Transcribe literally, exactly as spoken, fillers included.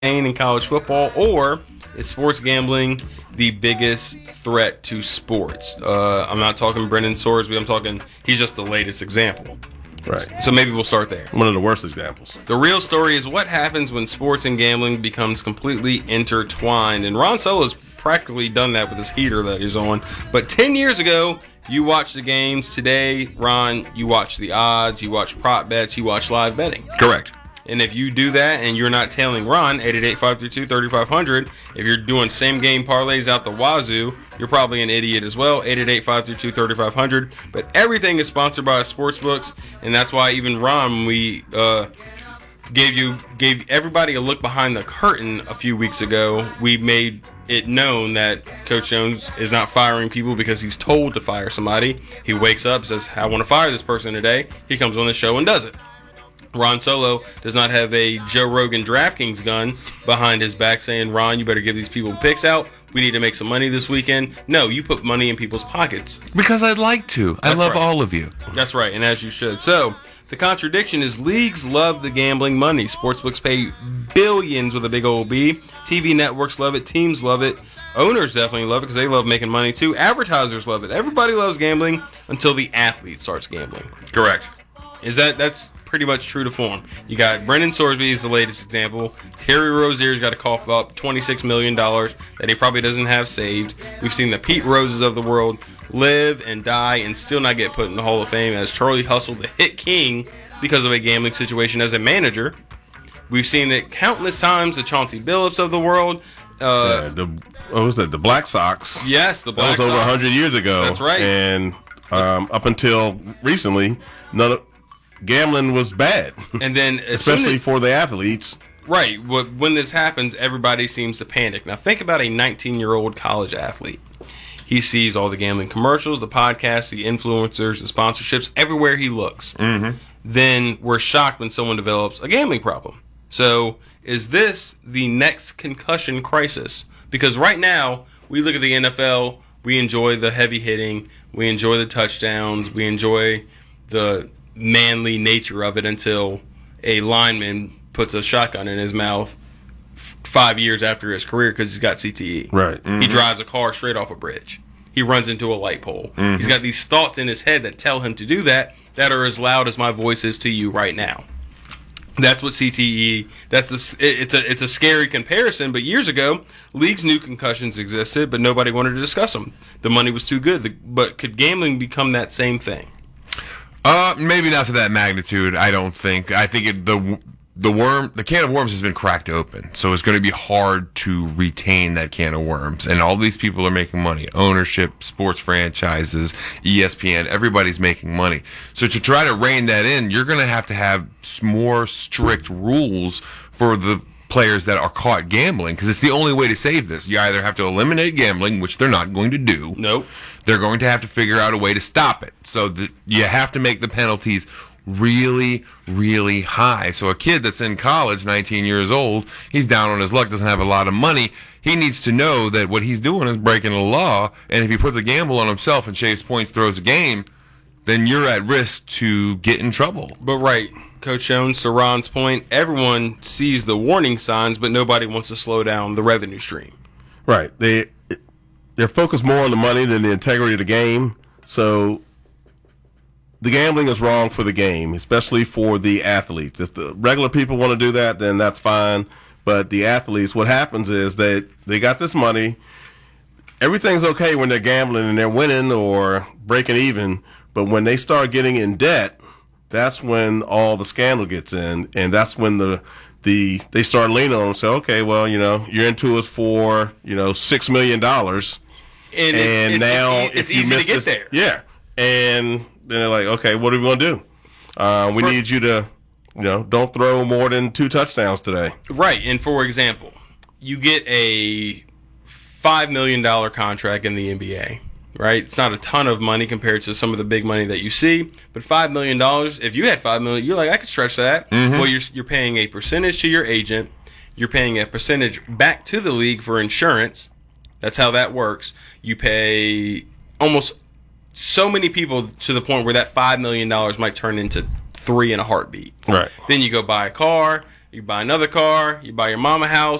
in college football, or is sports gambling the biggest threat to sports? Uh, I'm not talking Brendan Sorsby. I'm talking he's just the latest example. Right. So maybe we'll start there. One of the worst examples. The real story is what happens when sports and gambling becomes completely intertwined. And Ron Solo's practically done that with his heater that he's on. But ten years ago, you watch the games. Today, Ron, you watch the odds, you watch prop bets, you watch live betting. Correct. And if you do that and you're not tailing Ron, eight eight eight, five three two, three five zero zero, if you're doing same game parlays out the wazoo, you're probably an idiot as well. eight eight eight, five three two, three five zero zero. But everything is sponsored by sportsbooks, and that's why even Ron, when we uh, gave you gave everybody a look behind the curtain a few weeks ago, we made it known that Coach Jones is not firing people because he's told to fire somebody. He wakes up, says, I want to fire this person today. He comes on the show and does it. Ron Solo does not have a Joe Rogan DraftKings gun behind his back saying, Ron, you better give these people picks out. We need to make some money this weekend. No, you put money in people's pockets. Because I'd like to. I That's love right. all of you. That's right, and as you should. So, the contradiction is leagues love the gambling money. Sportsbooks pay billions with a big old B. T V networks love it. Teams love it. Owners definitely love it because they love making money too. Advertisers love it. Everybody loves gambling until the athlete starts gambling. Correct. Is that that's pretty much true to form. You got Brendan Sorsby is the latest example. Terry Rozier's got to cough up twenty-six million dollars that he probably doesn't have saved. We've seen the Pete Roses of the world live and die and still not get put in the Hall of Fame, as Charlie Hustle, the hit king, because of a gambling situation as a manager. We've seen it countless times, the Chauncey Billups of the world. Uh, yeah, the, what was that? The Black Sox. yes, the Black That was over Sox. one hundred years ago. That's right. And um, up until recently, none of, gambling was bad. And then as soon especially as- for the athletes. Right. When this happens, everybody seems to panic. Now, think about a nineteen-year-old college athlete. He sees all the gambling commercials, the podcasts, the influencers, the sponsorships, everywhere he looks. Mm-hmm. Then we're shocked when someone develops a gambling problem. So is this the next concussion crisis? Because right now, we look at the N F L, we enjoy the heavy hitting, we enjoy the touchdowns, we enjoy the manly nature of it until a lineman puts a shotgun in his mouth f- five years after his career because he's got C T E. Right. He drives a car straight off a bridge. He runs into a light pole. Mm-hmm. He's got these thoughts in his head that tell him to do that that are as loud as my voice is to you right now. That's what C T E. That's the. It's a. It's a scary comparison. But years ago, leagues knew concussions existed, but nobody wanted to discuss them. The money was too good. The, but could gambling become that same thing? Uh, maybe not to that magnitude. I don't think. I think it, the the worm, the can of worms has been cracked open, so it's going to be hard to retain that can of worms. And all these people are making money: ownership, sports franchises, E S P N. Everybody's making money. So to try to rein that in, you're going to have to have more strict rules for the players that are caught gambling, because it's the only way to save this. You either have to eliminate gambling, which they're not going to do. Nope. They're going to have to figure out a way to stop it. So that you have to make the penalties really, really high. So a kid that's in college, nineteen years old, he's down on his luck, doesn't have a lot of money. He needs to know that what he's doing is breaking the law, and if he puts a gamble on himself and shaves points, throws a game, then you're at risk to get in trouble. But right, Coach Jones, to Ron's point, everyone sees the warning signs, but nobody wants to slow down the revenue stream. Right. They they're focused more on the money than the integrity of the game. So the gambling is wrong for the game, especially for the athletes. If the regular people want to do that, then that's fine. But the athletes, what happens is that they got this money. Everything's okay when they're gambling and they're winning or breaking even. But when they start getting in debt, that's when all the scandal gets in, and that's when the the they start leaning on them and say, okay, well, you know, you're into us for, you know, six million dollars, And, it- and it's, now it's, it's if you easy miss to get this, there. yeah, and then they're like, okay, what are we gonna do? Uh, we For- need you to, you know, don't throw more than two touchdowns today. Right, and for example, you get a five million dollars contract in the N B A, right? It's not a ton of money compared to some of the big money that you see, but five million dollars, if you had five million dollars, you're like, I could stretch that. Mm-hmm. Well, you're, you're paying a percentage to your agent. You're paying a percentage back to the league for insurance. That's how that works. You pay almost so many people to the point where that five million dollars might turn into three in a heartbeat. Right. Then you go buy a car. You buy another car. You buy your mama a house.